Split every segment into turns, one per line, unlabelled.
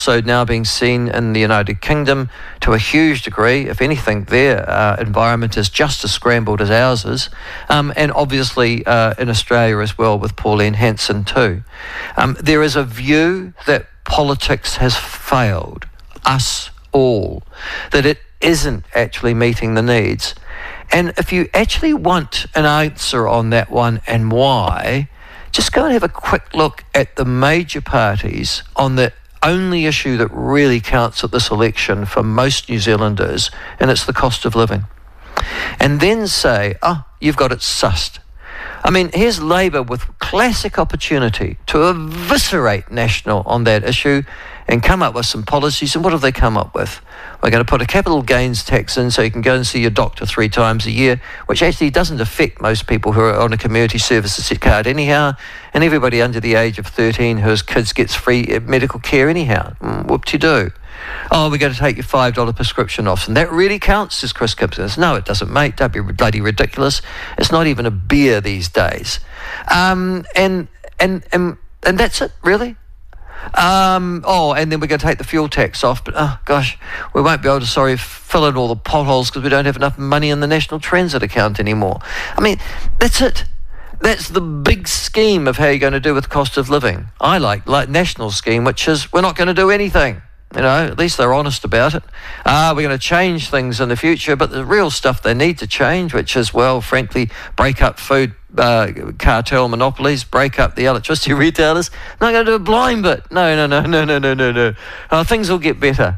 also now being seen in the United Kingdom to a huge degree. If anything, their environment is just as scrambled as ours is. And obviously in Australia as well with Pauline Hanson too. There is a view that politics has failed us all, that it isn't actually meeting the needs. And if you actually want an answer on that one and why, just go and have a quick look at the major parties on the only issue that really counts at this election for most New Zealanders, and it's the cost of living. And then say, you've got it sussed. I mean, here's Labour with classic opportunity to eviscerate National on that issue and come up with some policies. And what have they come up with? We're going to put a capital gains tax in so you can go and see your doctor 3 times a year, which actually doesn't affect most people who are on a community services card anyhow, and everybody under the age of 13 whose kids gets free medical care anyhow. Whoop-de-doo. We're going to take your $5 prescription off, and that really counts, says Chris Gibson. No, it doesn't, mate. Don't be bloody ridiculous. It's not even a beer these days. And that's it, really. And then we're going to take the fuel tax off, but we won't be able to fill in all the potholes because we don't have enough money in the National Transit account anymore. I mean, that's it. That's the big scheme of how you're going to do with cost of living. I like National scheme, which is we're not going to do anything. At least they're honest about it. We're going to change things in the future, but the real stuff they need to change, which is, well, frankly, break up food cartel monopolies, break up the electricity retailers. Not going to do a blind bit. No. Things will get better.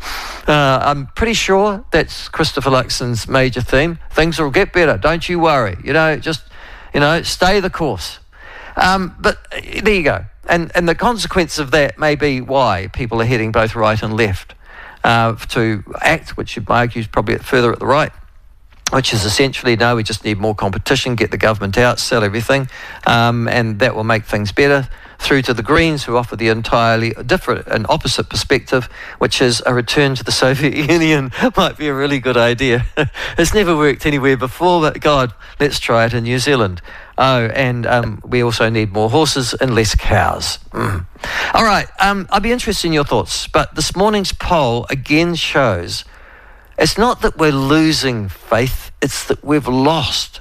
I'm pretty sure that's Christopher Luxon's major theme. Things will get better. Don't you worry. Just stay the course. But there you go. And the consequence of that may be why people are heading both right and left to ACT, which you'd argue is probably further at the right, which is essentially, no, we just need more competition, get the government out, sell everything, and that will make things better, through to the Greens, who offer the entirely different and opposite perspective, which is a return to the Soviet Union might be a really good idea. It's never worked anywhere before, but God, let's try it in New Zealand. And we also need more horses and less cows. All right, I'd be interested in your thoughts, but this morning's poll again shows it's not that we're losing faith, it's that we've lost.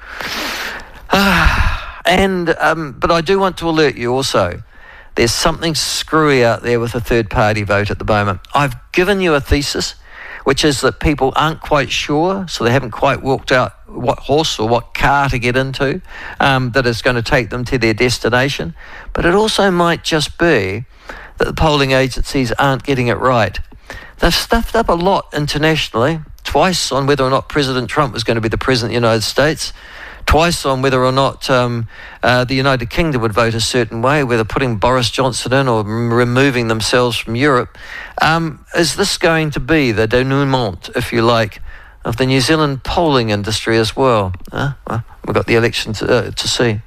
But I do want to alert you also, there's something screwy out there with a third-party vote at the moment. I've given you a thesis, which is that people aren't quite sure, so they haven't quite worked out what horse or what car to get into that is going to take them to their destination. But it also might just be that the polling agencies aren't getting it right. They've stuffed up a lot internationally, twice on whether or not President Trump was going to be the President of the United States, twice on whether or not the United Kingdom would vote a certain way, whether putting Boris Johnson in or removing themselves from Europe. Is this going to be the denouement, if you like, of the New Zealand polling industry as well? Well, we've got the election to see.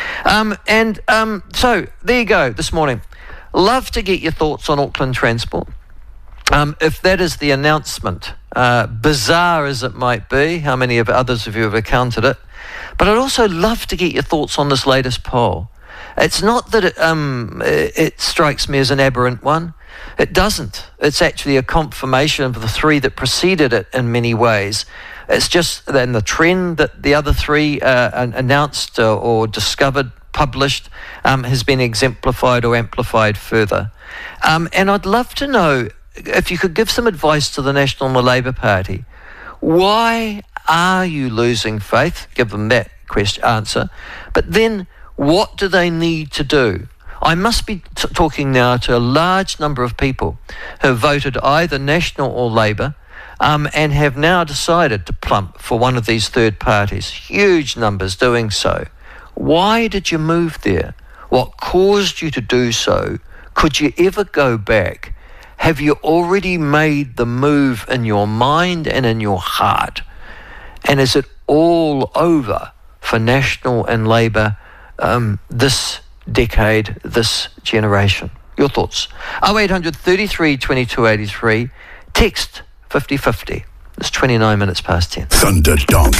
So there you go this morning. Love to get your thoughts on Auckland Transport. If that is the announcement, bizarre as it might be, how many of others of you have accounted it, but I'd also love to get your thoughts on this latest poll. It's not that it strikes me as an aberrant one. It doesn't. It's actually a confirmation of the 3 that preceded it in many ways. It's just then the trend that the other 3 announced or discovered, published, has been exemplified or amplified further. And I'd love to know if you could give some advice to the National and the Labour Party. Why are you losing faith? Give them that answer. But then what do they need to do? I must be talking now to a large number of people who have voted either National or Labour and have now decided to plump for one of these third parties. Huge numbers doing so. Why did you move there? What caused you to do so? Could you ever go back? Have you already made the move in your mind and in your heart? And is it all over for National and Labour this decade, this generation? Your thoughts? 0800 33 22 83. Text 5050. It's 29 minutes past 10.
Thunderdonk.